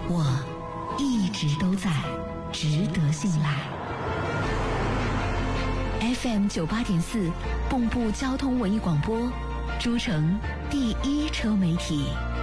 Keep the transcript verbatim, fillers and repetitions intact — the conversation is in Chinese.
我一直都在，值得信赖。F M 九八点四，蚌埠交通文艺广播，诸城第一车媒体。